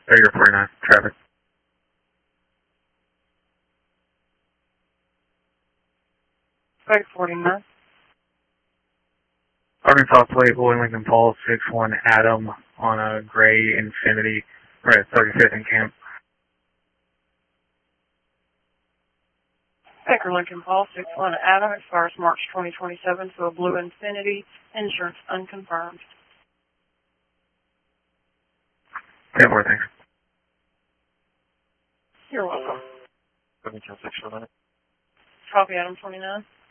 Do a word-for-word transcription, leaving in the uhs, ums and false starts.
thirty or forty-nine, traffic. thirty forty-nine. Arkansas plate, Boy Lincoln Paul, six one Adam on a gray Infinity, right at thirty-fifth and Camp. Baker Lincoln Paul, six one Adam, expires March twenty twenty-seven to a blue Infinity, insurance unconfirmed. ten four, thanks. You're welcome. Let me count six for a minute. Copy Adam twenty-nine.